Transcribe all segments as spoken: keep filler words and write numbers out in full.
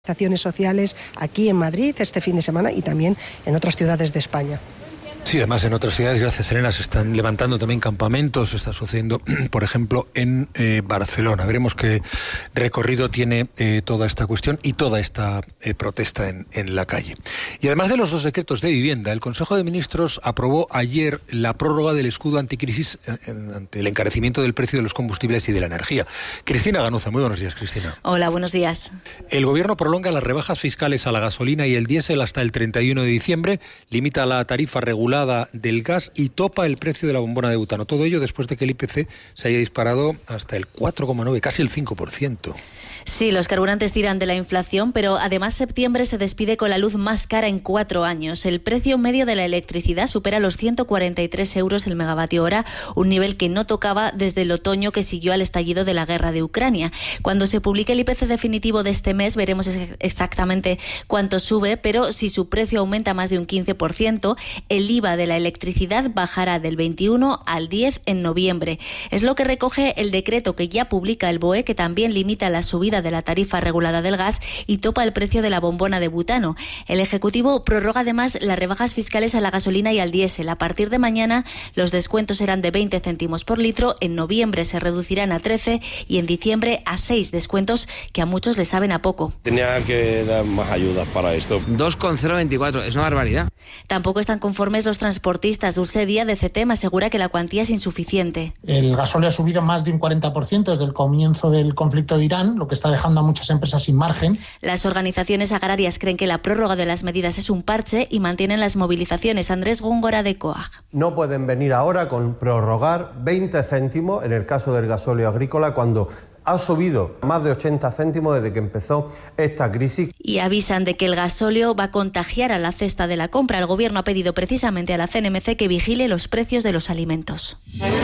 Acciones sociales aquí en Madrid este fin de semana y también en otras ciudades de España. Sí, además en otras ciudades, gracias Elena, se están levantando también campamentos, está sucediendo, por ejemplo, en eh, Barcelona. Veremos qué recorrido tiene eh, toda esta cuestión y toda esta eh, protesta en, en la calle. Y además de los dos decretos de vivienda, el Consejo de Ministros aprobó ayer la prórroga del escudo anticrisis en, ante el encarecimiento del precio de los combustibles y de la energía. Cristina Ganuza, muy buenos días, Cristina. Hola, buenos días. El Gobierno prolonga las rebajas fiscales a la gasolina y el diésel hasta el treinta y uno de diciembre, limita la tarifa regular del gas y topa el precio de la bombona de butano. Todo ello después de que el I P C se haya disparado hasta el cuatro coma nueve, casi el cinco por ciento. Sí, los carburantes tiran de la inflación, pero además septiembre se despide con la luz más cara en cuatro años. El precio medio de la electricidad supera los ciento cuarenta y tres euros el megavatio hora, un nivel que no tocaba desde el otoño que siguió al estallido de la guerra de Ucrania. Cuando se publique el I P C definitivo de este mes veremos exactamente cuánto sube, pero si su precio aumenta más de un quince por ciento, el I V A de la electricidad bajará del veintiuno al diez en noviembre. Es lo que recoge el decreto que ya publica el B O E, que también limita la subida de la tarifa regulada del gas y topa el precio de la bombona de butano. El Ejecutivo prorroga además las rebajas fiscales a la gasolina y al diésel. A partir de mañana los descuentos serán de veinte céntimos por litro, en noviembre se reducirán a trece y en diciembre a seis, descuentos que a muchos les saben a poco. Tenía que dar más ayudas para esto. dos coma cero veinticuatro, es una barbaridad. Tampoco están conformes los transportistas. Dulce Díaz de C T M asegura que la cuantía es insuficiente. El gasóleo ha subido más de un cuarenta por ciento desde el comienzo del conflicto de Irán, lo que está dejando a muchas empresas sin margen. Las organizaciones agrarias creen que la prórroga de las medidas es un parche y mantienen las movilizaciones. Andrés Góngora de C O A G. No pueden venir ahora con prorrogar veinte céntimos en el caso del gasóleo agrícola cuando ha subido más de ochenta céntimos desde que empezó esta crisis. Y avisan de que el gasóleo va a contagiar a la cesta de la compra. El Gobierno ha pedido precisamente a la C N M C que vigile los precios de los alimentos.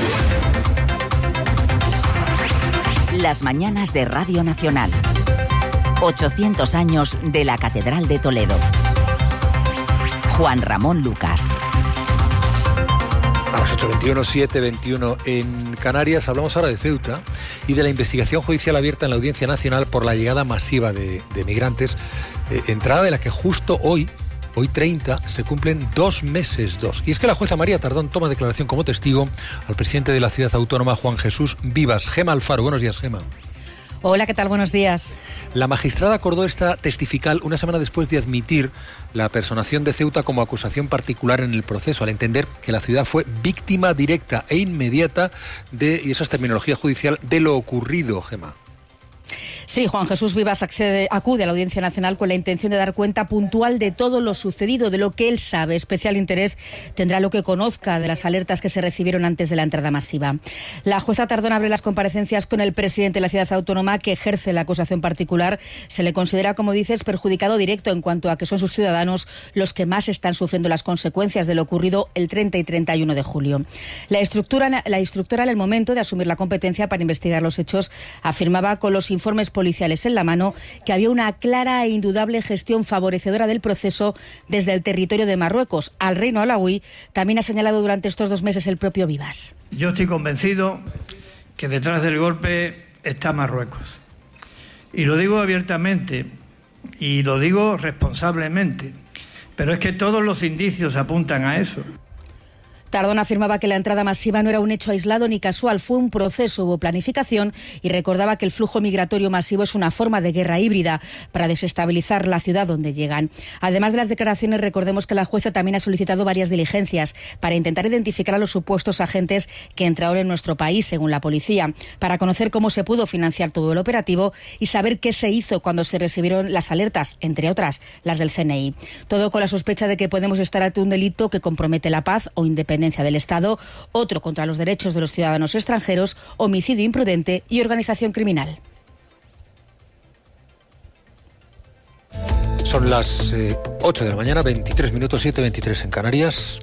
Las mañanas de Radio Nacional. ochocientos años de la Catedral de Toledo. Juan Ramón Lucas. A las ocho veintiuno, siete veintiuno en Canarias. Hablamos ahora de Ceuta y de la investigación judicial abierta en la Audiencia Nacional por la llegada masiva de, de migrantes, eh, entrada de la que justo hoy, hoy treinta, se cumplen dos meses, dos. Y es que la jueza María Tardón toma declaración como testigo al presidente de la ciudad autónoma, Juan Jesús Vivas. Gema Alfaro, buenos días, Gema. Hola, ¿qué tal? Buenos días. La magistrada acordó esta testifical una semana después de admitir la personación de Ceuta como acusación particular en el proceso, al entender que la ciudad fue víctima directa e inmediata de, y esa es terminología judicial, de lo ocurrido, Gema. Sí, Juan Jesús Vivas accede, acude a la Audiencia Nacional con la intención de dar cuenta puntual de todo lo sucedido, de lo que él sabe. Especial interés tendrá lo que conozca de las alertas que se recibieron antes de la entrada masiva. La jueza Tardón abre las comparecencias con el presidente de la ciudad autónoma que ejerce la acusación particular. Se le considera, como dices, perjudicado directo en cuanto a que son sus ciudadanos los que más están sufriendo las consecuencias de lo ocurrido el treinta y treinta y uno de julio. La instructora, la instructora en el momento de asumir la competencia para investigar los hechos afirmaba con los informes policiales en la mano que había una clara e indudable gestión favorecedora del proceso desde el territorio de Marruecos al reino alauí. También ha señalado durante estos dos meses el propio Vivas. Yo estoy convencido que detrás del golpe está Marruecos. Y lo digo abiertamente y lo digo responsablemente, pero es que todos los indicios apuntan a eso. Tardón afirmaba que la entrada masiva no era un hecho aislado ni casual, fue un proceso, hubo planificación y recordaba que el flujo migratorio masivo es una forma de guerra híbrida para desestabilizar la ciudad donde llegan. Además de las declaraciones, recordemos que la jueza también ha solicitado varias diligencias para intentar identificar a los supuestos agentes que entraron en nuestro país, según la policía, para conocer cómo se pudo financiar todo el operativo y saber qué se hizo cuando se recibieron las alertas, entre otras las del C N I. Todo con la sospecha de que podemos estar ante un delito que compromete la paz o independencia del Estado, otro contra los derechos de los ciudadanos extranjeros, homicidio imprudente y organización criminal. Son las eh, ocho de la mañana, veintitrés minutos, siete veintitrés en Canarias.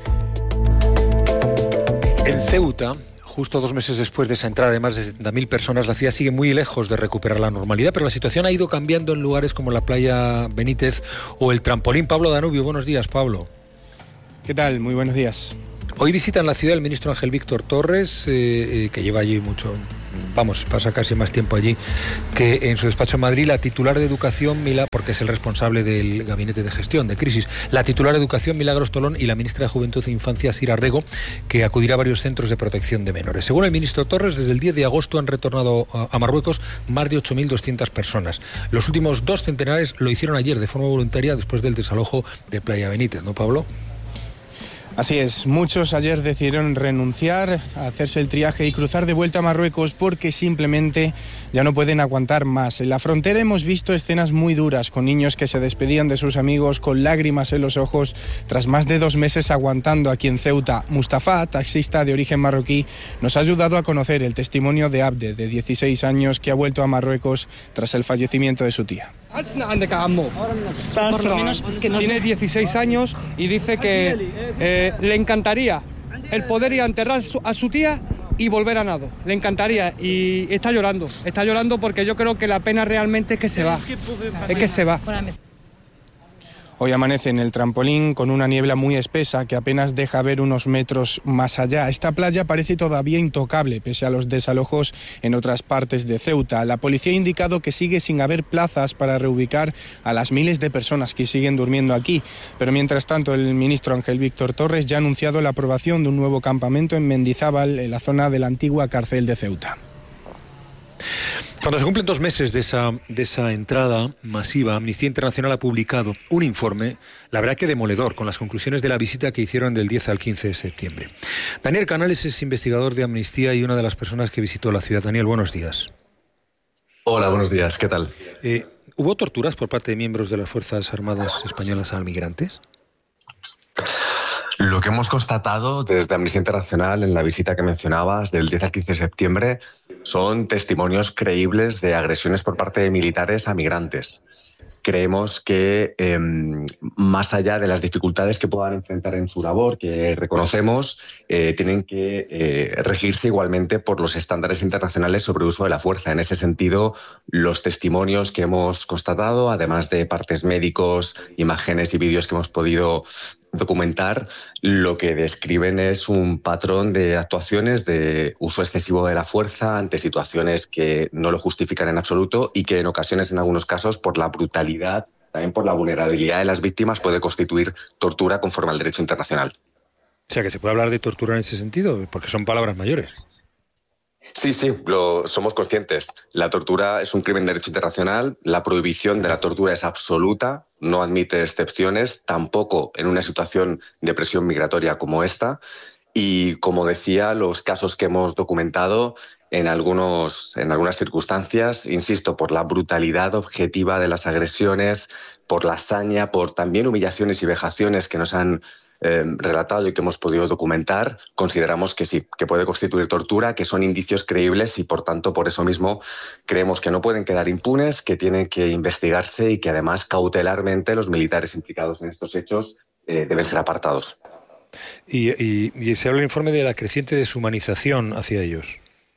En Ceuta, justo dos meses después de esa entrada de más de setenta mil personas, la ciudad sigue muy lejos de recuperar la normalidad, pero la situación ha ido cambiando en lugares como la playa Benítez o el trampolín. Pablo Danubio, buenos días, Pablo. ¿Qué tal? Muy buenos días. Hoy visita en la ciudad el ministro Ángel Víctor Torres, eh, eh, que lleva allí mucho, vamos, pasa casi más tiempo allí que en su despacho en Madrid. La titular de Educación, Mila, porque es el responsable del Gabinete de Gestión de Crisis, la titular de Educación, Milagros Tolón, y la ministra de Juventud e Infancia, Sira Rego, que acudirá a varios centros de protección de menores. Según el ministro Torres, desde el diez de agosto han retornado a Marruecos más de ocho mil doscientas personas. Los últimos dos centenares lo hicieron ayer de forma voluntaria después del desalojo de Playa Benítez, ¿no, Pablo? Así es, muchos ayer decidieron renunciar a hacerse el triaje y cruzar de vuelta a Marruecos porque simplemente ya no pueden aguantar más. En la frontera hemos visto escenas muy duras, con niños que se despedían de sus amigos con lágrimas en los ojos tras más de dos meses aguantando aquí en Ceuta. Mustafa, taxista de origen marroquí, nos ha ayudado a conocer el testimonio de Abde, de dieciséis años, que ha vuelto a Marruecos tras el fallecimiento de su tía. Por lo menos que nos... Tiene dieciséis años y dice que eh, le encantaría el poder ir a enterrar a su tía y volver a nado. Le encantaría y está llorando. Está llorando porque yo creo que la pena realmente es que se va. Es que se va. Hoy amanece en el trampolín con una niebla muy espesa que apenas deja ver unos metros más allá. Esta playa parece todavía intocable pese a los desalojos en otras partes de Ceuta. La policía ha indicado que sigue sin haber plazas para reubicar a las miles de personas que siguen durmiendo aquí. Pero mientras tanto, el ministro Ángel Víctor Torres ya ha anunciado la aprobación de un nuevo campamento en Mendizábal, en la zona de la antigua cárcel de Ceuta. Cuando se cumplen dos meses de esa, de esa entrada masiva, Amnistía Internacional ha publicado un informe, la verdad que demoledor, con las conclusiones de la visita que hicieron del diez al quince de septiembre. Daniel Canales es investigador de Amnistía y una de las personas que visitó la ciudad. Daniel, buenos días. Hola, buenos días, ¿qué tal? Eh, ¿Hubo torturas por parte de miembros de las Fuerzas Armadas Españolas a migrantes? Lo que hemos constatado desde Amnistía Internacional en la visita que mencionabas del diez al quince de septiembre son testimonios creíbles de agresiones por parte de militares a migrantes. Creemos que eh, más allá de las dificultades que puedan enfrentar en su labor, que reconocemos, eh, tienen que eh, regirse igualmente por los estándares internacionales sobre uso de la fuerza. En ese sentido, los testimonios que hemos constatado, además de partes médicos, imágenes y vídeos que hemos podido documentar, lo que describen es un patrón de actuaciones de uso excesivo de la fuerza ante situaciones que no lo justifican en absoluto y que en ocasiones, en algunos casos, por la brutalidad, también por la vulnerabilidad de las víctimas, puede constituir tortura conforme al derecho internacional. O sea, que se puede hablar de tortura en ese sentido, porque son palabras mayores. Sí, sí, lo, somos conscientes. La tortura es un crimen de derecho internacional, la prohibición de la tortura es absoluta, no admite excepciones, tampoco en una situación de presión migratoria como esta. Y como decía, los casos que hemos documentado en, algunos, en algunas circunstancias, insisto, por la brutalidad objetiva de las agresiones, por la saña, por también humillaciones y vejaciones que nos han eh, relatado y que hemos podido documentar, consideramos que sí, que puede constituir tortura, que son indicios creíbles y por tanto por eso mismo creemos que no pueden quedar impunes, que tienen que investigarse y que además cautelarmente los militares implicados en estos hechos eh, deben ser apartados. Y, y, y se habla en el informe de la creciente deshumanización hacia ellos.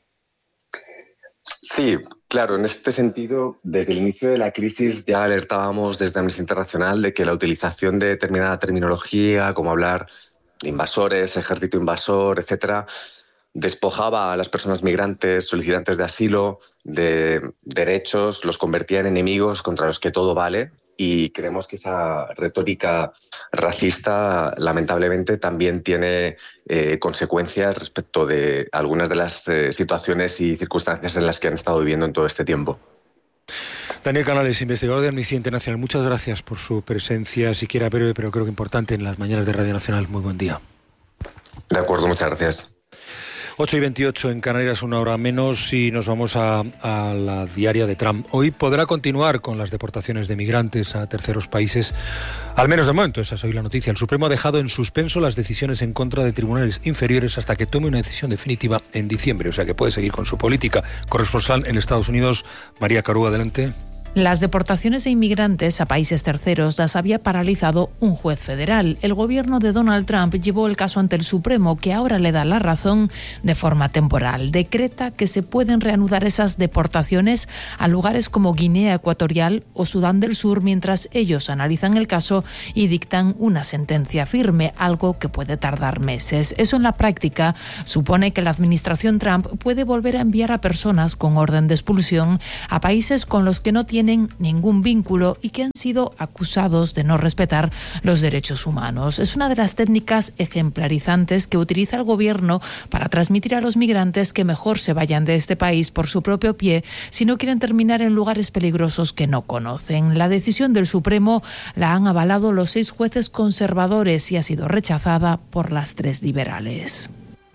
Sí, claro, en este sentido, desde el inicio de la crisis ya alertábamos desde Amnistía Internacional de que la utilización de determinada terminología, como hablar de invasores, ejército invasor, etcétera, despojaba a las personas migrantes, solicitantes de asilo, de derechos, los convertía en enemigos contra los que todo vale. Y creemos que esa retórica racista, lamentablemente, también tiene eh, consecuencias respecto de algunas de las eh, situaciones y circunstancias en las que han estado viviendo en todo este tiempo. Daniel Canales, investigador de Amnistía Internacional, muchas gracias por su presencia, siquiera breve, pero creo que importante, en las mañanas de Radio Nacional. Muy buen día. De acuerdo, muchas gracias. ocho y veintiocho en Canarias, una hora menos, y nos vamos a, a la diaria de Trump. Hoy podrá continuar con las deportaciones de migrantes a terceros países, al menos de momento, esa es hoy la noticia. El Supremo ha dejado en suspenso las decisiones en contra de tribunales inferiores hasta que tome una decisión definitiva en diciembre, o sea que puede seguir con su política. Corresponsal en Estados Unidos, María Carú, adelante. Las deportaciones de inmigrantes a países terceros las había paralizado un juez federal. El gobierno de Donald Trump llevó el caso ante el Supremo, que ahora le da la razón de forma temporal. Decreta que se pueden reanudar esas deportaciones a lugares como Guinea Ecuatorial o Sudán del Sur mientras ellos analizan el caso y dictan una sentencia firme, algo que puede tardar meses. Eso en la práctica supone que la administración Trump puede volver a enviar a personas con orden de expulsión a países con los que no tienen ningún vínculo y que han sido acusados de no respetar los derechos humanos. Es una de las técnicas ejemplarizantes que utiliza el gobierno para transmitir a los migrantes que mejor se vayan de este país por su propio pie si no quieren terminar en lugares peligrosos que no conocen. La decisión del Supremo la han avalado los seis jueces conservadores y ha sido rechazada por las tres liberales.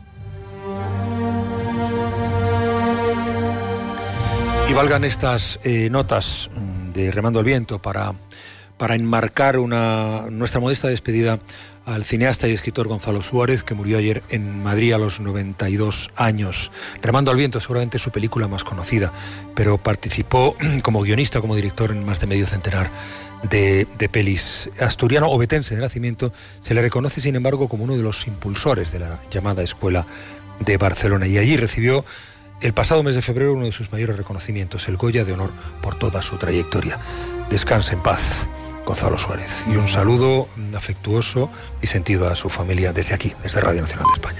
Y valgan estas eh, notas de Remando al Viento para, para enmarcar una, nuestra modesta despedida al cineasta y escritor Gonzalo Suárez, que murió ayer en Madrid a los noventa y dos años. Remando al Viento, seguramente es su película más conocida, pero participó como guionista, como director en más de medio centenar de, de pelis. Asturiano obetense de nacimiento, se le reconoce, sin embargo, como uno de los impulsores de la llamada Escuela de Barcelona, y allí recibió el pasado mes de febrero uno de sus mayores reconocimientos, el Goya de Honor por toda su trayectoria. Descanse en paz, Gonzalo Suárez. Y un saludo afectuoso y sentido a su familia desde aquí, desde Radio Nacional de España.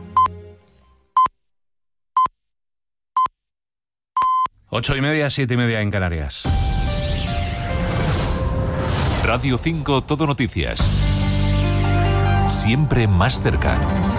Ocho y media, siete y media en Canarias. Radio cinco, Todo Noticias. Siempre más cerca.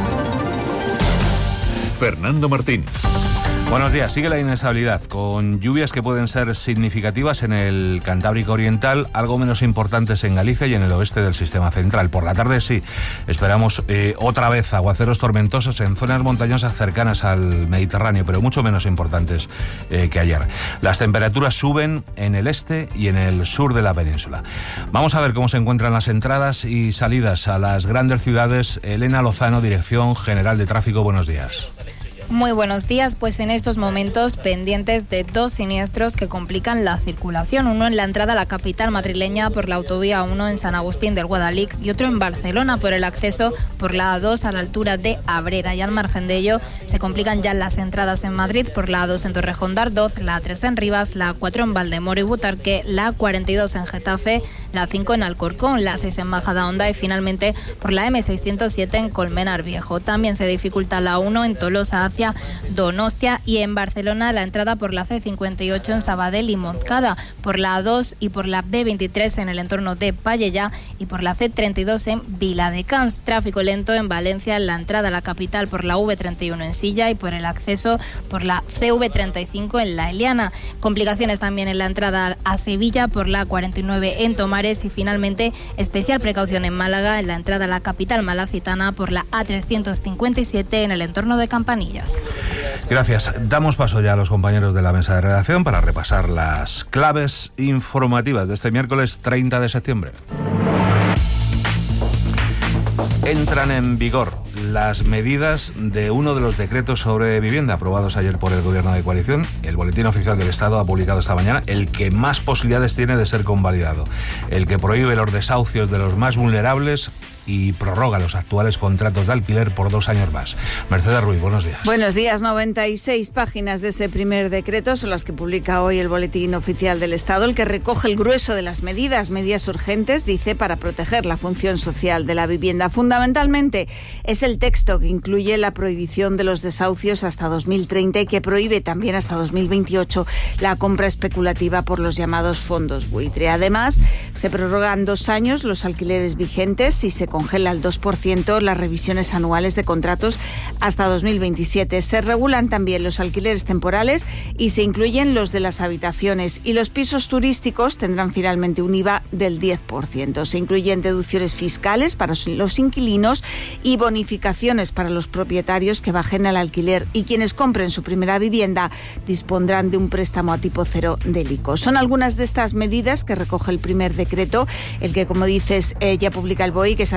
Fernando Martín. Buenos días. Sigue la inestabilidad, con lluvias que pueden ser significativas en el Cantábrico Oriental, algo menos importantes en Galicia y en el oeste del sistema central. Por la tarde sí, esperamos eh, otra vez aguaceros tormentosos en zonas montañosas cercanas al Mediterráneo, pero mucho menos importantes eh, que ayer. Las temperaturas suben en el este y en el sur de la península. Vamos a ver cómo se encuentran las entradas y salidas a las grandes ciudades. Elena Lozano, Dirección General de Tráfico, buenos días. Muy buenos días, pues en estos momentos pendientes de dos siniestros que complican la circulación, uno en la entrada a la capital madrileña por la autovía uno en San Agustín del Guadalix y otro en Barcelona por el acceso por la A dos a la altura de Abrera, y al margen de ello se complican ya las entradas en Madrid por la A dos en Torrejón de Ardoz, la A tres en Rivas, la A cuatro en Valdemoro y Butarque, la A cuarenta y dos en Getafe, la A cinco en Alcorcón, la A seis en Majadahonda y finalmente por la eme seiscientos siete en Colmenar Viejo. También se dificulta la A uno en Tolosa hacia Donostia y en Barcelona la entrada por la ce cincuenta y ocho en Sabadell y Montcada, por la A dos y por la be veintitrés en el entorno de Pallejà y por la ce treinta y dos en Viladecans. Tráfico lento en Valencia en la entrada a la capital por la ve treinta y uno en Silla y por el acceso por la ce ve treinta y cinco en La Eliana. Complicaciones también en la entrada a Sevilla por la cuarenta y nueve en Tomares y finalmente especial precaución en Málaga en la entrada a la capital malacitana por la A trescientos cincuenta y siete en el entorno de Campanillas. Gracias. Damos paso ya a los compañeros de la mesa de redacción para repasar las claves informativas de este miércoles treinta de septiembre. Entran en vigor las medidas de uno de los decretos sobre vivienda aprobados ayer por el Gobierno de coalición. El Boletín Oficial del Estado ha publicado esta mañana el que más posibilidades tiene de ser convalidado, el que prohíbe los desahucios de los más vulnerables y prorroga los actuales contratos de alquiler por dos años más. Mercedes Ruiz, buenos días. Buenos días. noventa y seis páginas de ese primer decreto son las que publica hoy el Boletín Oficial del Estado, el que recoge el grueso de las medidas, medidas urgentes, dice, para proteger la función social de la vivienda. Fundamentalmente es el texto que incluye la prohibición de los desahucios hasta dos mil treinta y que prohíbe también hasta dos mil veintiocho la compra especulativa por los llamados fondos buitre. Además, se prorrogan dos años los alquileres vigentes y se congela al dos por ciento las revisiones anuales de contratos hasta dos mil veintisiete. Se regulan también los alquileres temporales y se incluyen los de las habitaciones, y los pisos turísticos tendrán finalmente un I V A del diez por ciento. Se incluyen deducciones fiscales para los inquilinos y bonificaciones para los propietarios que bajen el alquiler, y quienes compren su primera vivienda dispondrán de un préstamo a tipo cero del ICO. Son algunas de estas medidas que recoge el primer decreto, el que, como dices, eh, ya publica el B O I, que se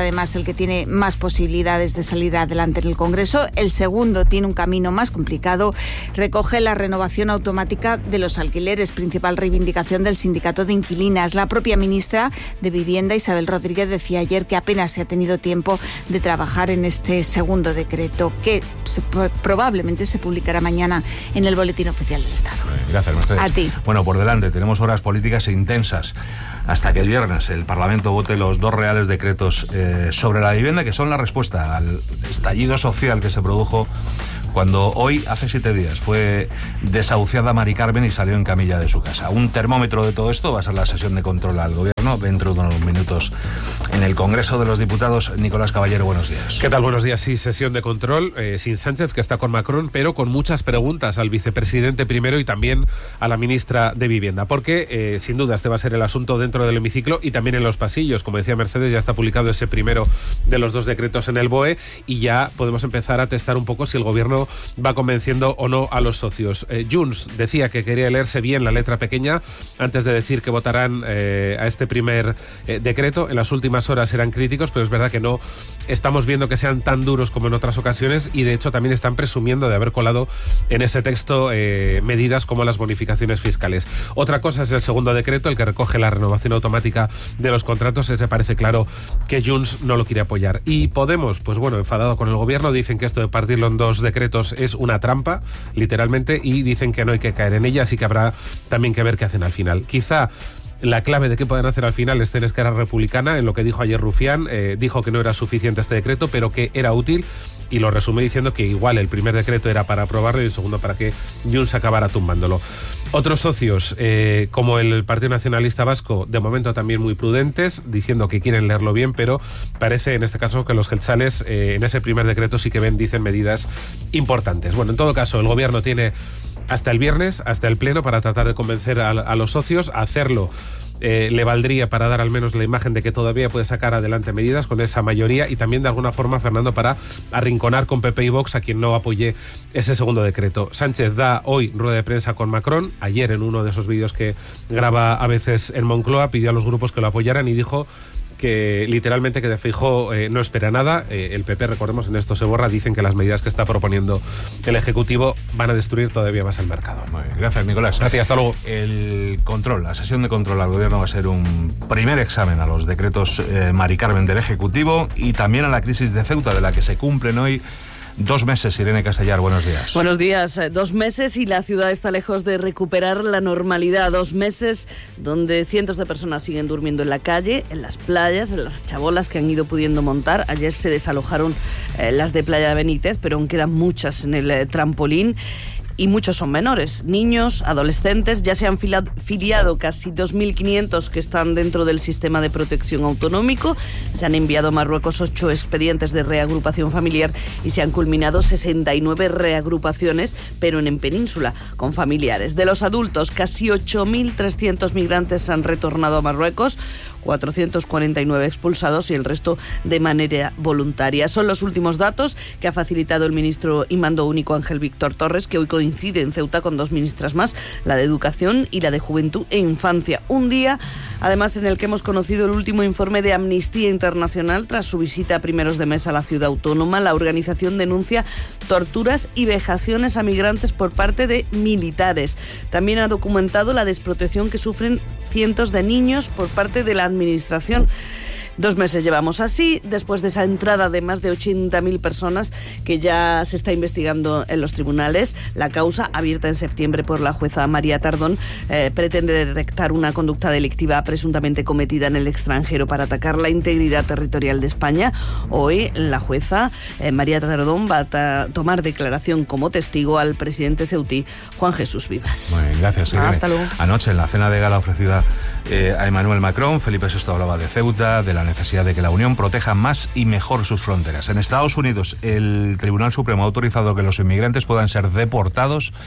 además el que tiene más posibilidades de salir adelante en el Congreso. El segundo tiene un camino más complicado. Recoge la renovación automática de los alquileres, principal reivindicación del sindicato de inquilinas. La propia ministra de Vivienda, Isabel Rodríguez, decía ayer que apenas se ha tenido tiempo de trabajar en este segundo decreto, que se, probablemente se publicará mañana en el Boletín Oficial del Estado. Gracias, Mercedes. A ti. Bueno, por delante tenemos horas políticas intensas hasta que el viernes el Parlamento vote los dos reales decretos eh, sobre la vivienda, que son la respuesta al estallido social que se produjo cuando hoy, hace siete días, fue desahuciada Mari Carmen y salió en camilla de su casa. Un termómetro de todo esto va a ser la sesión de control al gobierno dentro de unos minutos en el Congreso de los Diputados. Nicolás Caballero, buenos días. ¿Qué tal? Buenos días. Sí, sesión de control eh, sin Sánchez, que está con Macron, pero con muchas preguntas al vicepresidente primero y también a la ministra de Vivienda, porque eh, sin duda este va a ser el asunto dentro del hemiciclo y también en los pasillos. Como decía Mercedes, ya está publicado ese primero de los dos decretos en el B O E y ya podemos empezar a testar un poco si el gobierno va convenciendo o no a los socios. Eh, Junts decía que quería leerse bien la letra pequeña antes de decir que votarán eh, a este primer eh, decreto. En las últimas horas eran críticos, pero es verdad que no estamos viendo que sean tan duros como en otras ocasiones y de hecho también están presumiendo de haber colado en ese texto eh, medidas como las bonificaciones fiscales. Otra cosa es el segundo decreto, el que recoge la renovación automática de los contratos. Ese parece claro que Junts no lo quiere apoyar. Y Podemos, pues bueno, enfadado con el gobierno, dicen que esto de partirlo en dos decretos es una trampa, literalmente, y dicen que no hay que caer en ella, así que habrá también que ver qué hacen al final. Quizá la clave de qué pueden hacer al final esté en Esquerra Republicana, en lo que dijo ayer Rufián. Eh, dijo que no era suficiente este decreto, pero que era útil, y lo resume diciendo que igual el primer decreto era para aprobarlo y el segundo para que Junts acabara tumbándolo. Otros socios, eh, como el Partido Nacionalista Vasco, de momento también muy prudentes, diciendo que quieren leerlo bien, pero parece en este caso que los jeltzales eh, en ese primer decreto sí que ven, dicen, medidas importantes. Bueno, en todo caso, el gobierno tiene hasta el viernes, hasta el pleno, para tratar de convencer a, a los socios. Hacerlo eh, le valdría para dar al menos la imagen de que todavía puede sacar adelante medidas con esa mayoría y también de alguna forma, Fernando, para arrinconar con P P y Vox a quien no apoye ese segundo decreto. Sánchez da hoy rueda de prensa con Macron. Ayer, en uno de esos vídeos que graba a veces en Moncloa, pidió a los grupos que lo apoyaran y dijo que literalmente que de Feijóo eh, no espera nada. Eh, el P P, recordemos, en esto se borra, dicen que las medidas que está proponiendo el Ejecutivo van a destruir todavía más el mercado. Muy bien, gracias, Nicolás. A ti, hasta luego. El control, la sesión de control al gobierno va a ser un primer examen a los decretos eh, Mari Carmen del Ejecutivo y también a la crisis de Ceuta, de la que se cumplen hoy dos meses. Irene Castellar, buenos días. Buenos días. Dos meses y la ciudad está lejos de recuperar la normalidad. Dos meses donde cientos de personas siguen durmiendo en la calle, en las playas, en las chabolas que han ido pudiendo montar. Ayer se desalojaron eh, las de Playa de Benítez, pero aún quedan muchas en el eh, trampolín. Y muchos son menores, niños, adolescentes. Ya se han filiado casi dos mil quinientos que están dentro del sistema de protección autonómico. Se han enviado a Marruecos ocho expedientes de reagrupación familiar y se han culminado sesenta y nueve reagrupaciones, pero en, en península, con familiares. De los adultos, casi ocho mil trescientos migrantes han retornado a Marruecos, cuatrocientos cuarenta y nueve expulsados y el resto de manera voluntaria. Son los últimos datos que ha facilitado el ministro y mando único Ángel Víctor Torres, que hoy coincide en Ceuta con dos ministras más, la de Educación y la de Juventud e Infancia. Un día, además, en el que hemos conocido el último informe de Amnistía Internacional tras su visita a primeros de mes a la ciudad autónoma. La organización denuncia torturas y vejaciones a migrantes por parte de militares. También ha documentado la desprotección que sufren cientos de niños por parte de la administración. Dos meses llevamos así, después de esa entrada de más de ochenta mil personas que ya se está investigando en los tribunales. La causa, abierta en septiembre por la jueza María Tardón, eh, pretende detectar una conducta delictiva presuntamente cometida en el extranjero para atacar la integridad territorial de España. Hoy la jueza eh, María Tardón va a ta- tomar declaración como testigo al presidente ceutí, Juan Jesús Vivas. Muy bien, gracias, Irene. Hasta luego. Anoche, en la cena de gala ofrecida eh, a Emmanuel Macron, Felipe sexto hablaba de Ceuta, de la necesidad de que la Unión proteja más y mejor sus fronteras. En Estados Unidos, el Tribunal Supremo ha autorizado que los inmigrantes puedan ser deportados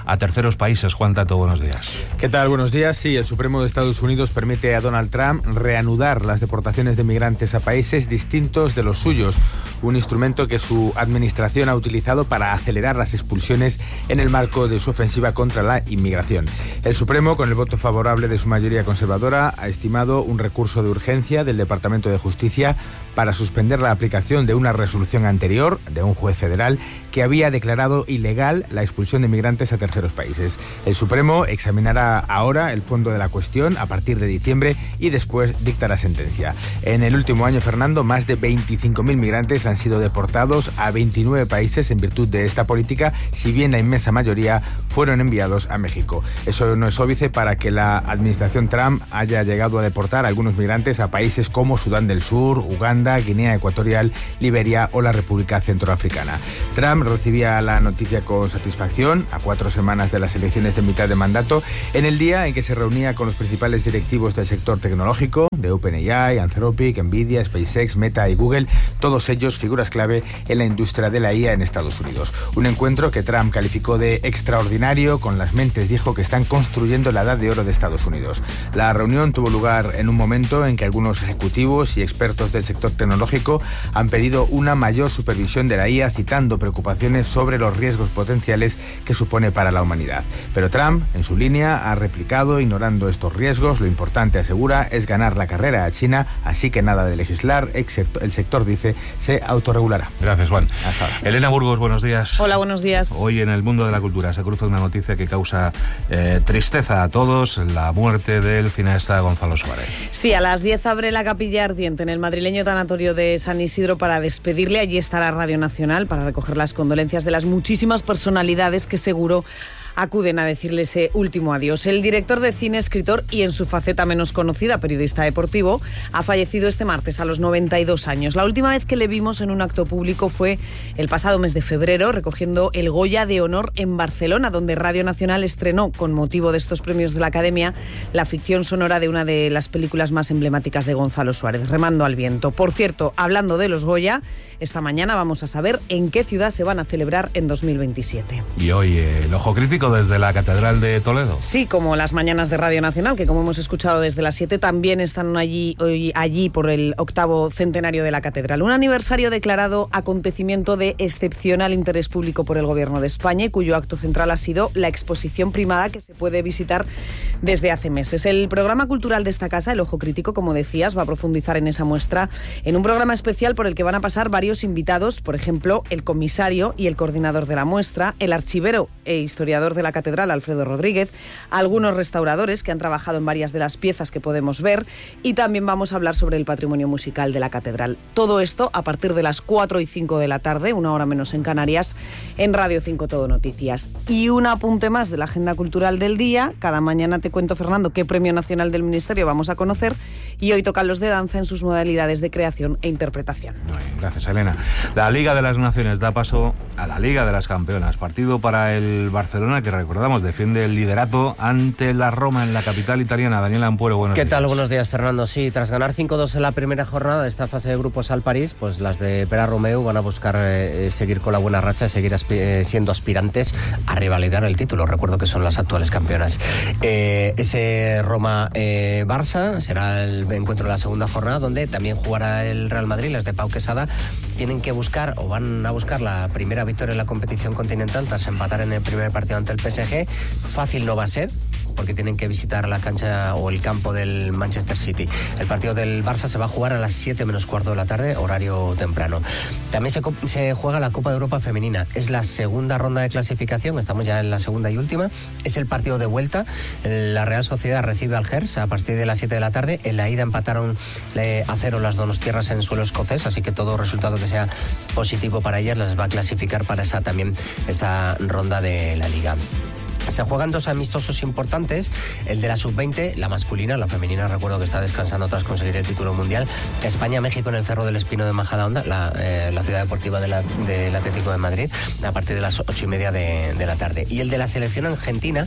a terceros países. Juan Tato, buenos días. ¿Qué tal? Buenos días. Sí, el Supremo de Estados Unidos permite a Donald Trump reanudar las deportaciones de migrantes a países distintos de los suyos, un instrumento que su administración ha utilizado para acelerar las expulsiones en el marco de su ofensiva contra la inmigración. El Supremo, con el voto favorable de su mayoría conservadora, ha estimado un recurso de urgencia del Departamento de Justicia para suspender la aplicación de una resolución anterior de un juez federal que había declarado ilegal la expulsión de migrantes a terceros países. El Supremo examinará ahora el fondo de la cuestión a partir de diciembre y después dictará sentencia. En el último año, Fernando, más de veinticinco mil migrantes han sido deportados a veintinueve países en virtud de esta política, si bien la inmensa mayoría fueron enviados a México. Eso no es óbice para que la administración Trump haya llegado a deportar a algunos migrantes a países como Sudán del Sur, Uganda, Guinea Ecuatorial, Liberia o la República Centroafricana. Trump recibía la noticia con satisfacción a cuatro semanas de las elecciones de mitad de mandato, en el día en que se reunía con los principales directivos del sector tecnológico, de OpenAI, Anthropic, Nvidia, SpaceX, Meta y Google, todos ellos figuras clave en la industria de la I A en Estados Unidos. Un encuentro que Trump calificó de extraordinario, con las mentes, dijo, que están construyendo la edad de oro de Estados Unidos. La reunión tuvo lugar en un momento en que algunos ejecutivos y expertos del sector tecnológico han pedido una mayor supervisión de la I A, citando preocupaciones sobre los riesgos potenciales que supone para la humanidad. Pero Trump, en su línea, ha replicado, ignorando estos riesgos. Lo importante, asegura, es ganar la carrera a China, así que nada de legislar. El sector, dice, se autorregulará. Gracias, Juan. Hasta ahora. Elena Burgos, buenos días. Hola, buenos días. Hoy en el mundo de la cultura se cruza una noticia que causa eh, tristeza a todos: la muerte del cineasta Gonzalo Suárez. Sí, a las diez abre la Capilla Ardiente en el madrileño tanatorio de San Isidro para despedirle. Allí estará Radio Nacional para recoger las condolencias de las muchísimas personalidades que seguro acuden a decirle ese último adiós. El director de cine, escritor y, en su faceta menos conocida, periodista deportivo, ha fallecido este martes a los noventa y dos años. La última vez que le vimos en un acto público fue el pasado mes de febrero, recogiendo el Goya de Honor en Barcelona, donde Radio Nacional estrenó, con motivo de estos premios de la Academia, la ficción sonora de una de las películas más emblemáticas de Gonzalo Suárez, Remando al viento. Por cierto, hablando de los Goya, esta mañana vamos a saber en qué ciudad se van a celebrar en dos mil veintisiete. Y hoy eh, el ojo crítico desde la Catedral de Toledo. Sí, como las mañanas de Radio Nacional, que como hemos escuchado desde las siete, también están allí, hoy, allí por el octavo centenario de la Catedral. Un aniversario declarado acontecimiento de excepcional interés público por el Gobierno de España, y cuyo acto central ha sido la exposición primada, que se puede visitar desde hace meses. El programa cultural de esta casa, El Ojo Crítico, como decías, va a profundizar en esa muestra en un programa especial por el que van a pasar varios invitados, por ejemplo, el comisario y el coordinador de la muestra, el archivero e historiador de la Catedral, Alfredo Rodríguez, algunos restauradores que han trabajado en varias de las piezas que podemos ver, y también vamos a hablar sobre el patrimonio musical de la Catedral. Todo esto a partir de las cuatro y cinco de la tarde, una hora menos en Canarias, en Radio cinco Todo Noticias. Y un apunte más de la agenda cultural del día. Cada mañana te cuento, Fernando, qué premio nacional del Ministerio vamos a conocer, y hoy tocan los de danza en sus modalidades de creación e interpretación. Gracias, Elena. La Liga de las Naciones da paso a la Liga de las Campeonas. Partido para el Barcelona, que recordamos defiende el liderato ante la Roma en la capital italiana. Daniel Ampuero, buenos días. ¿Qué tal? Buenos días, Fernando. Sí, tras ganar cinco dos en la primera jornada de esta fase de grupos al París, pues las de Pere Romeu van a buscar eh, seguir con la buena racha y seguir aspi- eh, siendo aspirantes a revalidar el título. Recuerdo que son las actuales campeonas. Eh, ese Roma-Barça eh, será el encuentro de la segunda jornada, donde también jugará el Real Madrid. Las de Pau Quesada tienen que buscar, o van a buscar, la primera victoria en la competición continental tras empatar en el primer partido ante el P S G. Fácil no va a ser, porque tienen que visitar la cancha o el campo del Manchester City. El partido del Barça se va a jugar a las siete menos cuarto de la tarde, horario temprano. También se, se juega la Copa de Europa Femenina. Es la segunda ronda de clasificación, estamos ya en la segunda y última. Es el partido de vuelta. La Real Sociedad recibe al Gers a partir de las siete de la tarde. En la ida empataron eh, a cero las donostiarras en suelo escocés, así que todo resultado que sea positivo para ellas las va a clasificar para esa también esa ronda de la Liga. Se juegan dos amistosos importantes, el de la sub veinte, la masculina, la femenina recuerdo que está descansando tras conseguir el título mundial. España-México en el Cerro del Espino de Majadahonda, la, eh, la ciudad deportiva de la, del Atlético de Madrid, a partir de las ocho y media de, de la tarde. Y el de la selección argentina,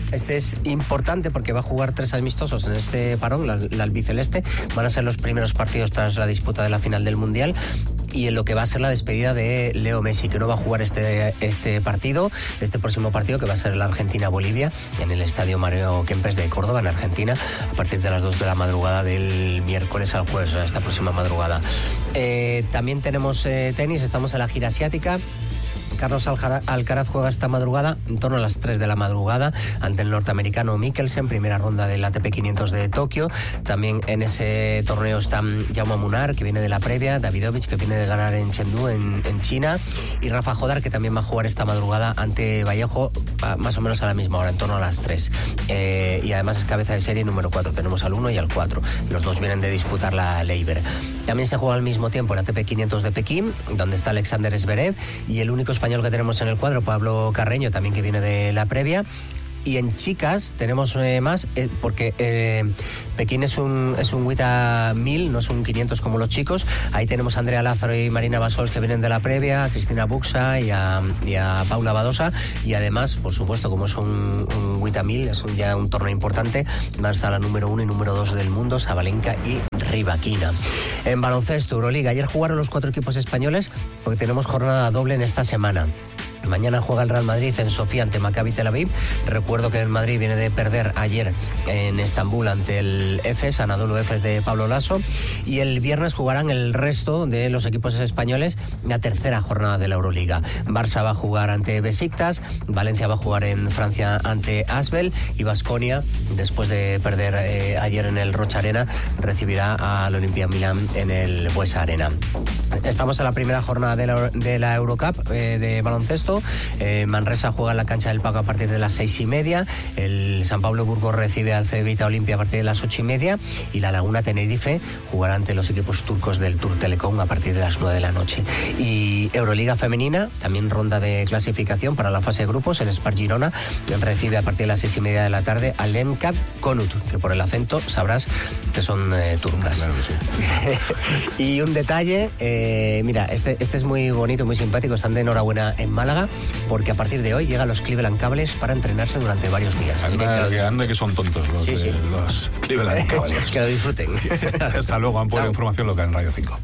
Este es importante porque va a jugar tres amistosos en este parón, la, la albiceleste. Van a ser los primeros partidos tras la disputa de la final del Mundial y en lo que va a ser la despedida de Leo Messi, que no va a jugar este, este partido, este próximo partido, que va a ser la Argentina-Bolivia, en el Estadio Mario Kempes de Córdoba, en Argentina, a partir de las dos de la madrugada del miércoles al jueves, esta próxima madrugada. Eh, también tenemos eh, tenis, estamos en la gira asiática. Carlos Alcaraz juega esta madrugada, en torno a las tres de la madrugada, ante el norteamericano Mikkelsen, primera ronda del A T P quinientos de Tokio. También en ese torneo están Jaume Munar, que viene de la previa, Davidovich, que viene de ganar en Chengdu, en, en China, y Rafa Jodar, que también va a jugar esta madrugada ante Vallejo, más o menos a la misma hora, en torno a las tres. Eh, y además es cabeza de serie número cuatro, tenemos al uno y al cuatro. Los dos vienen de disputar la Leiber. También se juega al mismo tiempo el A T P quinientos de Pekín, donde está Alexander Zverev, y el único español que tenemos en el cuadro, Pablo Carreño, también, que viene de la previa. Y en chicas tenemos eh, más, eh, porque eh, Pekín es un es un WTA mil, no es un quinientos como los chicos. Ahí tenemos a Andrea Lázaro y Marina Basols, que vienen de la previa, a Cristina Buxa y a, y a Paula Badosa. Y además, por supuesto, como es un, un WTA mil, es un, ya un torneo importante, van a estar la número uno y número dos del mundo, Sabalenka y Rybakina. En baloncesto, Euroliga, ayer jugaron los cuatro equipos españoles, porque tenemos jornada doble en esta semana. Mañana juega el Real Madrid en Sofía ante Maccabi Tel Aviv. Recuerdo que el Madrid viene de perder ayer en Estambul ante el Efes, Anadolu Efes de Pablo Lasso. Y el viernes jugarán el resto de los equipos españoles la tercera jornada de la Euroliga. Barça va a jugar ante Besiktas, Valencia va a jugar en Francia ante Asbel, y Baskonia, después de perder eh, ayer en el Rocha Arena, recibirá al Olimpia Milán en el Buesa Arena. Estamos en la primera jornada de la, de la Eurocup eh, de baloncesto. Eh, Manresa juega en la cancha del Paco a partir de las seis y media. El San Pablo Burgos recibe al Cedevita Olimpia a partir de las ocho y media. Y la Laguna Tenerife jugará ante los equipos turcos del Tour Telecom a partir de las nueve de la noche. Y Euroliga femenina, también ronda de clasificación para la fase de grupos. El Spar Girona recibe a partir de las seis y media de la tarde al Lemcat Konut, que por el acento sabrás que son eh, turcas. Claro que sí. Y un detalle, eh, mira, este, este es muy bonito, muy simpático. Están de enhorabuena en Málaga, porque a partir de hoy llegan los Cleveland Cavaliers para entrenarse durante varios días. Anda, que, anda que son tontos los, sí, sí. De, los Cleveland Cavaliers. Que lo disfruten. Hasta luego, Amporio, información local en Radio cinco.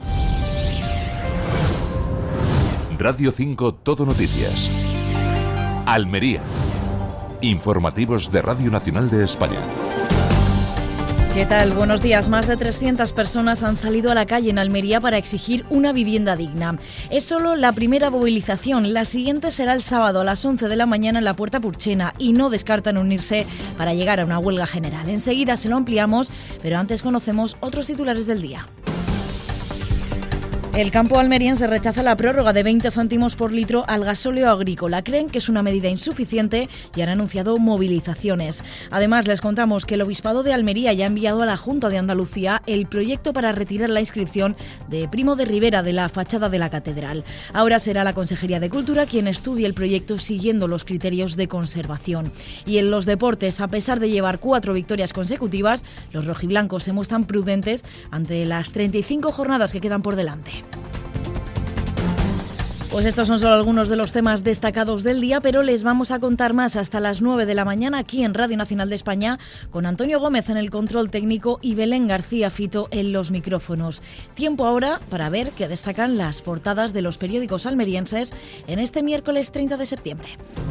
Radio cinco Todo Noticias. Almería. Informativos de Radio Nacional de España. ¿Qué tal? Buenos días. Más de trescientas personas han salido a la calle en Almería para exigir una vivienda digna. Es solo la primera movilización. La siguiente será el sábado a las once de la mañana en la Puerta Purchena, y no descartan unirse para llegar a una huelga general. Enseguida se lo ampliamos, pero antes conocemos otros titulares del día. El campo almeriense rechaza la prórroga de veinte céntimos por litro al gasóleo agrícola. Creen que es una medida insuficiente y han anunciado movilizaciones. Además, les contamos que el Obispado de Almería ya ha enviado a la Junta de Andalucía el proyecto para retirar la inscripción de Primo de Rivera de la fachada de la catedral. Ahora será la Consejería de Cultura quien estudie el proyecto siguiendo los criterios de conservación. Y en los deportes, a pesar de llevar cuatro victorias consecutivas, los rojiblancos se muestran prudentes ante las treinta y cinco jornadas que quedan por delante. Pues estos son solo algunos de los temas destacados del día, pero les vamos a contar más hasta las nueve de la mañana aquí en Radio Nacional de España, con Antonio Gómez en el control técnico y Belén García Fito en los micrófonos. Tiempo ahora para ver qué destacan las portadas de los periódicos almerienses en este miércoles treinta de septiembre.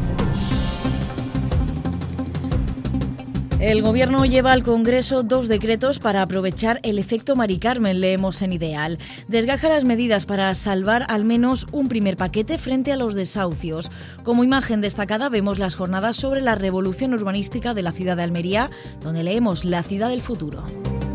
El Gobierno lleva al Congreso dos decretos para aprovechar el efecto Mari Carmen, leemos en Ideal. Desgaja las medidas para salvar al menos un primer paquete frente a los desahucios. Como imagen destacada vemos las jornadas sobre la revolución urbanística de la ciudad de Almería, donde leemos La ciudad del futuro.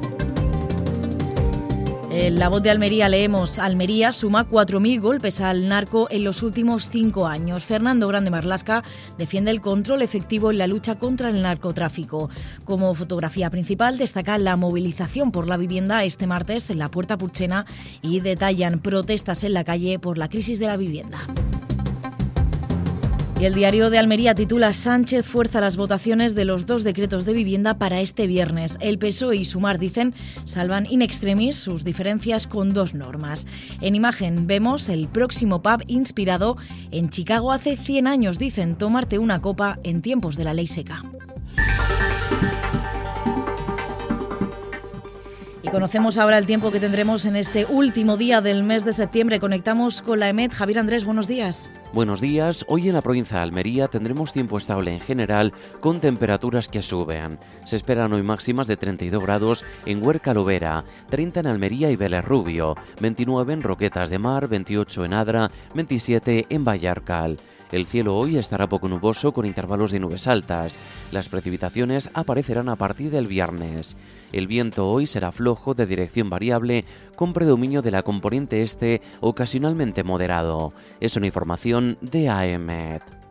En La Voz de Almería leemos: Almería suma cuatro mil golpes al narco en los últimos cinco años. Fernando Grande Marlasca defiende el control efectivo en la lucha contra el narcotráfico. Como fotografía principal destaca la movilización por la vivienda este martes en la Puerta Purchena y detallan protestas en la calle por la crisis de la vivienda. Y el diario de Almería titula: Sánchez fuerza las votaciones de los dos decretos de vivienda para este viernes. El P S O E y Sumar, dicen, salvan in extremis sus diferencias con dos normas. En imagen vemos el próximo pub inspirado en Chicago hace cien años, dicen, tomarte una copa en tiempos de la ley seca. Y conocemos ahora el tiempo que tendremos en este último día del mes de septiembre. Conectamos con la EMET. Javier Andrés, buenos días. Buenos días. Hoy en la provincia de Almería tendremos tiempo estable en general, con temperaturas que suben. Se esperan hoy máximas de treinta y dos grados en Huerca Lovera, treinta en Almería y Vélez Rubio, veintinueve en Roquetas de Mar, veintiocho en Adra, veintisiete en Vallarcal. El cielo hoy estará poco nuboso con intervalos de nubes altas. Las precipitaciones aparecerán a partir del viernes. El viento hoy será flojo de dirección variable con predominio de la componente este ocasionalmente moderado. Es una información de A E M E T.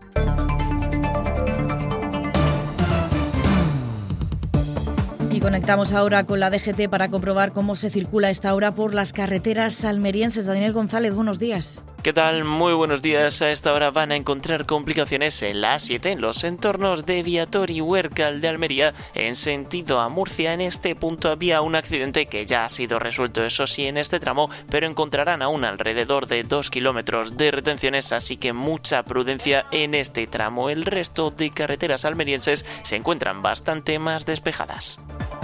Y conectamos ahora con la D G T para comprobar cómo se circula a esta hora por las carreteras almerienses. Daniel González, buenos días. ¿Qué tal? Muy buenos días. A esta hora van a encontrar complicaciones en la A siete en los entornos de Viator y Huércal de Almería en sentido a Murcia. En este punto había un accidente que ya ha sido resuelto, eso sí, en este tramo, pero encontrarán aún alrededor de dos kilómetros de retenciones, así que mucha prudencia en este tramo. El resto de carreteras almerienses se encuentran bastante más despejadas.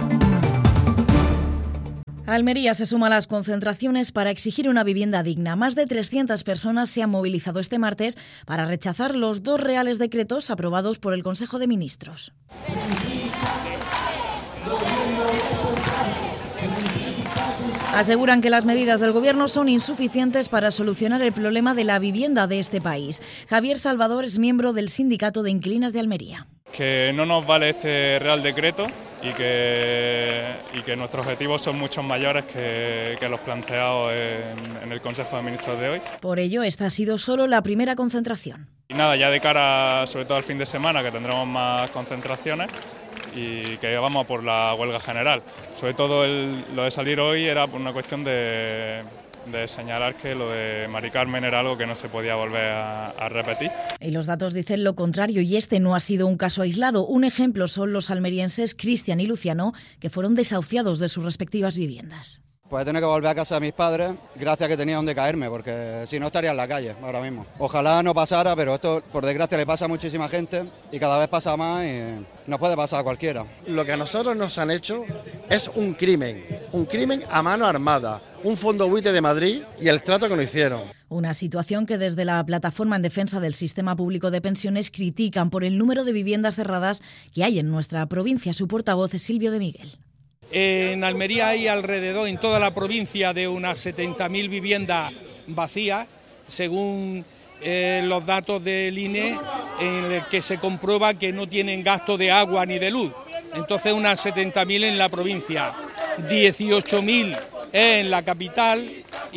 Almería se suma a las concentraciones para exigir una vivienda digna. Más de trescientas personas se han movilizado este martes para rechazar los dos reales decretos aprobados por el Consejo de Ministros. Aseguran que las medidas del Gobierno son insuficientes para solucionar el problema de la vivienda de este país. Javier Salvador es miembro del Sindicato de Inquilinas de Almería. Que no nos vale este Real Decreto y que, y que nuestros objetivos son mucho mayores que, que los planteados en, en el Consejo de Ministros de hoy. Por ello, esta ha sido solo la primera concentración. Y nada, ya de cara sobre todo al fin de semana, que tendremos más concentraciones y que vamos por la huelga general. Sobre todo el, lo de salir hoy era por una cuestión de, de señalar que lo de Mari Carmen era algo que no se podía volver a, a repetir. Y los datos dicen lo contrario, y este no ha sido un caso aislado. Un ejemplo son los almerienses Cristian y Luciano, que fueron desahuciados de sus respectivas viviendas. Pues he tenido que volver a casa de mis padres, gracias a que tenía donde caerme, porque si no estaría en la calle ahora mismo. Ojalá no pasara, pero esto por desgracia le pasa a muchísima gente y cada vez pasa más y nos puede pasar a cualquiera. Lo que a nosotros nos han hecho es un crimen, un crimen a mano armada, un fondo buitre de Madrid y el trato que nos hicieron. Una situación que desde la Plataforma en Defensa del Sistema Público de Pensiones critican por el número de viviendas cerradas que hay en nuestra provincia. Su portavoz es Silvio de Miguel. En Almería hay alrededor, en toda la provincia, de unas setenta mil viviendas vacías, según eh, los datos del I N E, en el que se comprueba que no tienen gasto de agua ni de luz. Entonces, unas setenta mil en la provincia, dieciocho mil en la capital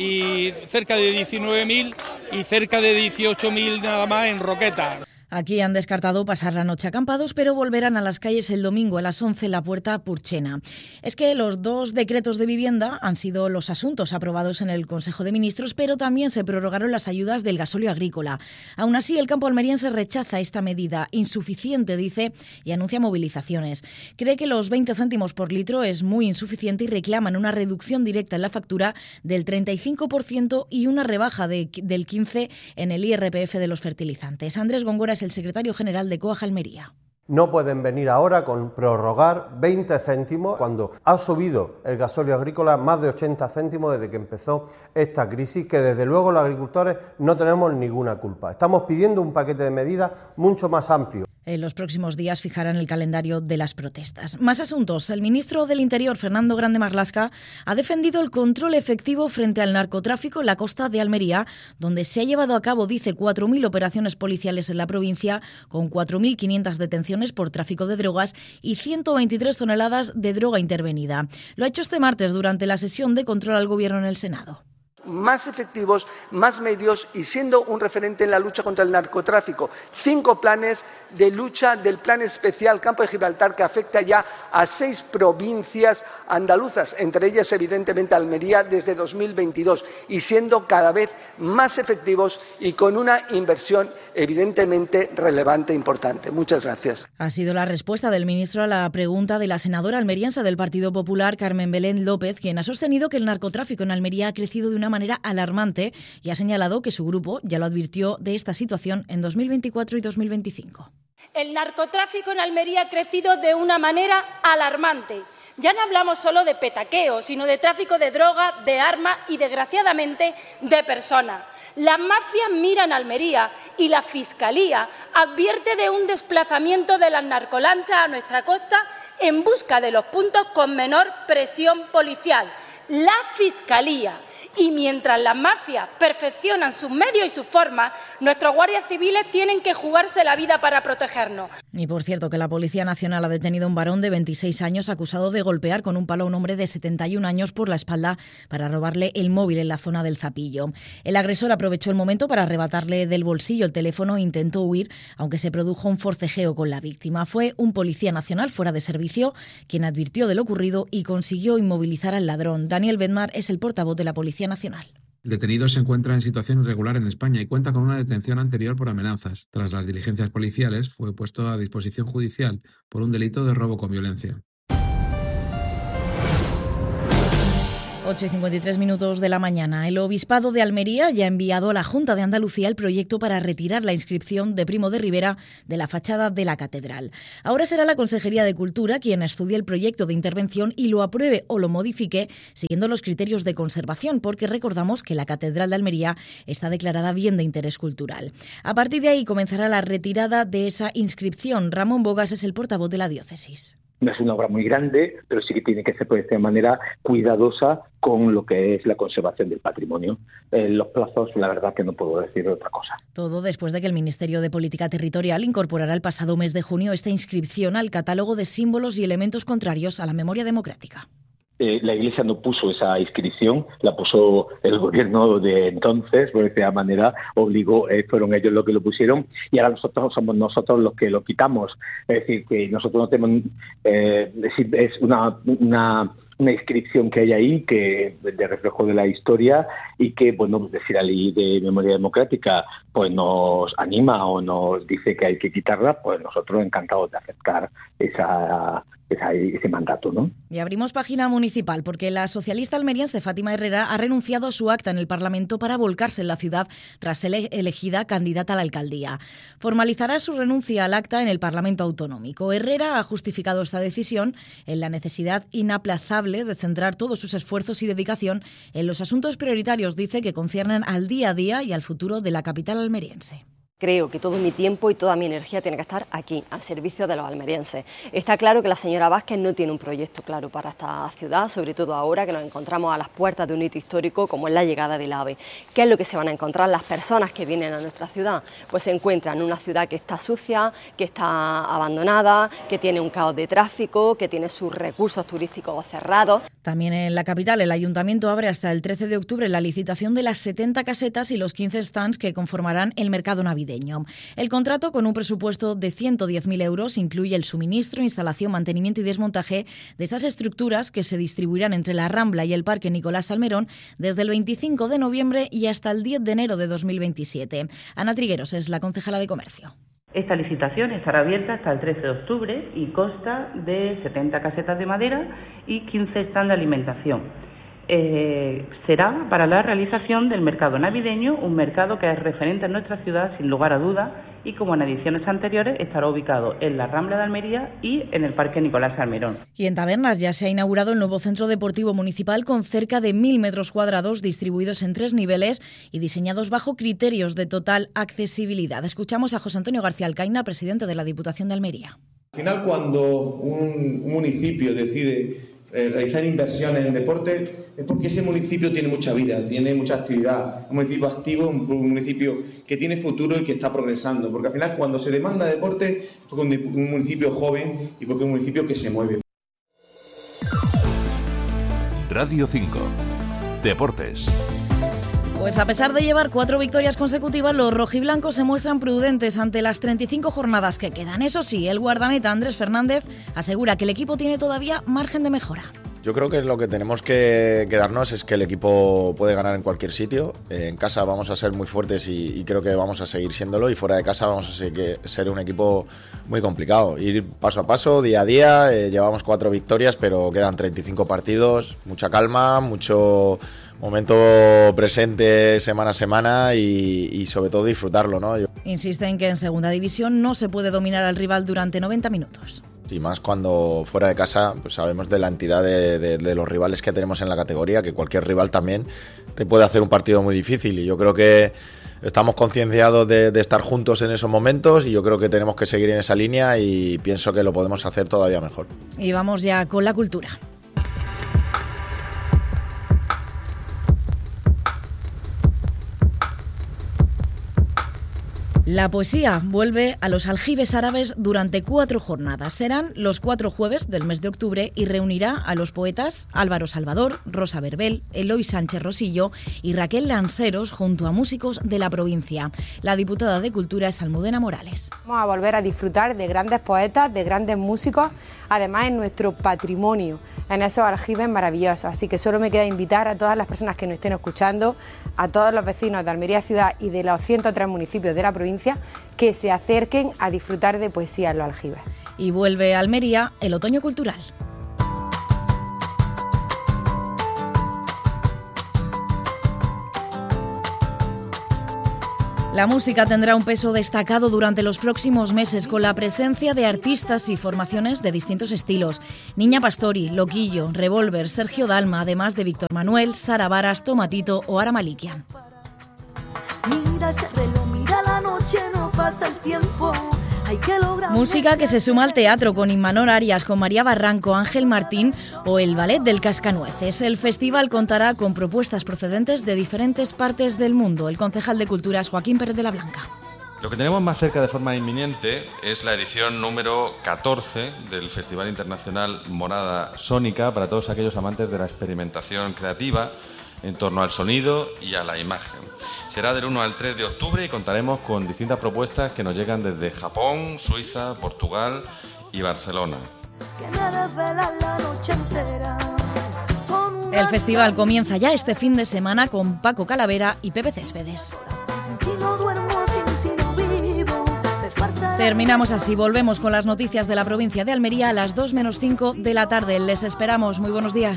y cerca de diecinueve mil y cerca de dieciocho mil nada más en Roquetas. Aquí han descartado pasar la noche acampados, pero volverán a las calles el domingo a las once en la Puerta Purchena. Es que los dos decretos de vivienda han sido los asuntos aprobados en el Consejo de Ministros, pero también se prorrogaron las ayudas del gasóleo agrícola. Aún así, el campo almeriense rechaza esta medida, insuficiente, dice, y anuncia movilizaciones. Cree que los veinte céntimos por litro es muy insuficiente y reclaman una reducción directa en la factura del treinta y cinco por ciento y una rebaja de, del quince por ciento en el I R P F de los fertilizantes. Andrés Góngora es el secretario general de COAG Almería. No pueden venir ahora con prorrogar veinte céntimos cuando ha subido el gasóleo agrícola más de ochenta céntimos desde que empezó esta crisis, que desde luego los agricultores no tenemos ninguna culpa. Estamos pidiendo un paquete de medidas mucho más amplio. En los próximos días fijarán el calendario de las protestas. Más asuntos. El ministro del Interior, Fernando Grande Marlaska, ha defendido el control efectivo frente al narcotráfico en la costa de Almería, donde se ha llevado a cabo, dice, cuatro mil operaciones policiales en la provincia, con cuatro mil quinientas detenciones por tráfico de drogas y ciento veintitrés toneladas de droga intervenida. Lo ha hecho este martes durante la sesión de control al Gobierno en el Senado. más efectivos, más medios y siendo un referente en la lucha contra el narcotráfico. Cinco planes de lucha del Plan Especial Campo de Gibraltar que afecta ya a seis provincias andaluzas, entre ellas evidentemente Almería desde dos mil veintidós y siendo cada vez más efectivos y con una inversión evidentemente relevante e importante. Muchas gracias. Ha sido la respuesta del ministro a la pregunta de la senadora almeriense del Partido Popular, Carmen Belén López, quien ha sostenido que el narcotráfico en Almería ha crecido de una manera alarmante y ha señalado que su grupo ya lo advirtió de esta situación en dos mil veinticuatro y dos mil veinticinco. El narcotráfico en Almería ha crecido de una manera alarmante. Ya no hablamos solo de petaqueo, sino de tráfico de droga, de armas y, desgraciadamente, de personas. Las mafias miran a Almería y la Fiscalía advierte de un desplazamiento de las narcolanchas a nuestra costa en busca de los puntos con menor presión policial. La Fiscalía. Y mientras las mafias perfeccionan sus medios y sus formas, nuestros guardias civiles tienen que jugarse la vida para protegernos. Y por cierto, que la Policía Nacional ha detenido a un varón de veintiséis años acusado de golpear con un palo a un hombre de setenta y un años por la espalda para robarle el móvil en la zona del Zapillo. El agresor aprovechó el momento para arrebatarle del bolsillo el teléfono e intentó huir, aunque se produjo un forcejeo con la víctima. Fue un Policía Nacional fuera de servicio quien advirtió de lo ocurrido y consiguió inmovilizar al ladrón. Daniel Bedmar es el portavoz de la Policía Nacional. El detenido se encuentra en situación irregular en España y cuenta con una detención anterior por amenazas. Tras las diligencias policiales, fue puesto a disposición judicial por un delito de robo con violencia. ocho y cincuenta y tres minutos de la mañana. El Obispado de Almería ya ha enviado a la Junta de Andalucía el proyecto para retirar la inscripción de Primo de Rivera de la fachada de la catedral. Ahora será la Consejería de Cultura quien estudie el proyecto de intervención y lo apruebe o lo modifique siguiendo los criterios de conservación, porque recordamos que la Catedral de Almería está declarada bien de interés cultural. A partir de ahí comenzará la retirada de esa inscripción. Ramón Bogas es el portavoz de la diócesis. No es una obra muy grande, pero sí que tiene que ser pues, de manera cuidadosa con lo que es la conservación del patrimonio. Eh, los plazos, la verdad que no puedo decir otra cosa. Todo después de que el Ministerio de Política Territorial incorporara el pasado mes de junio esta inscripción al catálogo de símbolos y elementos contrarios a la memoria democrática. Eh, la Iglesia no puso esa inscripción, la puso el gobierno de entonces, por decir de manera, obligó, eh, fueron ellos los que lo pusieron y ahora nosotros somos nosotros los que lo quitamos. Es decir, que nosotros no tenemos, eh, es una, una, una inscripción que hay ahí que de reflejo de la historia y que, bueno, es decir, la ley de memoria democrática pues nos anima o nos dice que hay que quitarla, pues nosotros encantados de aceptar esa ese mandato, ¿no? Y abrimos página municipal porque la socialista almeriense Fátima Herrera ha renunciado a su acta en el Parlamento para volcarse en la ciudad tras ser elegida candidata a la alcaldía. Formalizará su renuncia al acta en el Parlamento Autonómico. Herrera ha justificado esta decisión en la necesidad inaplazable de centrar todos sus esfuerzos y dedicación en los asuntos prioritarios, dice, que conciernen al día a día y al futuro de la capital almeriense. Creo que todo mi tiempo y toda mi energía tiene que estar aquí, al servicio de los almerienses. Está claro que la señora Vázquez no tiene un proyecto claro para esta ciudad, sobre todo ahora que nos encontramos a las puertas de un hito histórico como es la llegada del AVE. ¿Qué es lo que se van a encontrar las personas que vienen a nuestra ciudad? Pues se encuentran en una ciudad que está sucia, que está abandonada, que tiene un caos de tráfico, que tiene sus recursos turísticos cerrados. También en la capital, el Ayuntamiento abre hasta el trece de octubre la licitación de las setenta casetas y los quince stands que conformarán el mercado navideño. El contrato, con un presupuesto de ciento diez mil euros, incluye el suministro, instalación, mantenimiento y desmontaje de estas estructuras que se distribuirán entre la Rambla y el Parque Nicolás Salmerón desde el veinticinco de noviembre y hasta el diez de enero de dos mil veintisiete. Ana Trigueros es la concejala de Comercio. Esta licitación estará abierta hasta el trece de octubre y consta de setenta casetas de madera y quince stands de alimentación. Eh, será para la realización del mercado navideño, un mercado que es referente en nuestra ciudad sin lugar a dudas y, como en ediciones anteriores, estará ubicado en la Rambla de Almería y en el Parque Nicolás Salmerón. Y en Tabernas ya se ha inaugurado el nuevo centro deportivo municipal con cerca de mil metros cuadrados distribuidos en tres niveles y diseñados bajo criterios de total accesibilidad. Escuchamos a José Antonio García Alcaina, presidente de la Diputación de Almería. Al final, cuando un municipio decide Eh, realizar inversiones en deporte es porque ese municipio tiene mucha vida, tiene mucha actividad, un municipio activo, un, un municipio que tiene futuro y que está progresando, porque al final cuando se demanda deporte es porque un, un municipio joven y porque es un municipio que se mueve. Radio cinco. Deportes. Pues a pesar de llevar cuatro victorias consecutivas, los rojiblancos se muestran prudentes ante las treinta y cinco jornadas que quedan. Eso sí, el guardameta Andrés Fernández asegura que el equipo tiene todavía margen de mejora. Yo creo que lo que tenemos que quedarnos es que el equipo puede ganar en cualquier sitio. En casa vamos a ser muy fuertes y, y creo que vamos a seguir siéndolo, y fuera de casa vamos a ser, ser un equipo muy complicado. Ir paso a paso, día a día, eh, llevamos cuatro victorias, pero quedan treinta y cinco partidos, mucha calma, mucho momento presente semana a semana y, y sobre todo disfrutarlo, ¿no? Yo... Insiste en que en segunda división no se puede dominar al rival durante noventa minutos. Y más cuando fuera de casa pues sabemos de la entidad de, de, de los rivales que tenemos en la categoría, que cualquier rival también te puede hacer un partido muy difícil, y yo creo que estamos concienciados de, de estar juntos en esos momentos, y yo creo que tenemos que seguir en esa línea y pienso que lo podemos hacer todavía mejor. Y vamos ya con la cultura. La poesía vuelve a los aljibes árabes durante cuatro jornadas. Serán los cuatro jueves del mes de octubre y reunirá a los poetas Álvaro Salvador, Rosa Verbel, Eloy Sánchez Rosillo y Raquel Lanceros, junto a músicos de la provincia. La diputada de Cultura es Almudena Morales. Vamos a volver a disfrutar de grandes poetas, de grandes músicos, además en nuestro patrimonio, en esos aljibes maravillosos. Así que solo me queda invitar a todas las personas que nos estén escuchando, a todos los vecinos de Almería Ciudad y de los ciento tres municipios de la provincia, que se acerquen a disfrutar de poesía en los aljibes. Y vuelve a Almería el otoño cultural. La música tendrá un peso destacado durante los próximos meses, con la presencia de artistas y formaciones de distintos estilos. Niña Pastori, Loquillo, Revolver, Sergio Dalma, además de Víctor Manuel, Sara Varas, Tomatito o Ara Malikian. Mira ese reloj, mira la noche, no pasa el tiempo. Hay que lograr... Música que se suma al teatro con Inmanol Arias, con María Barranco, Ángel Martín o el Ballet del Cascanueces. El festival contará con propuestas procedentes de diferentes partes del mundo. El concejal de Cultura es Joaquín Pérez de la Blanca. Lo que tenemos más cerca de forma inminente es la edición número catorce del Festival Internacional Morada Sónica, para todos aquellos amantes de la experimentación creativa en torno al sonido y a la imagen. Será del uno al tres de octubre y contaremos con distintas propuestas que nos llegan desde Japón, Suiza, Portugal y Barcelona. El festival comienza ya este fin de semana con Paco Calavera y Pepe Céspedes. Terminamos así, volvemos con las noticias de la provincia de Almería a las dos menos cinco de la tarde. Les esperamos, muy buenos días.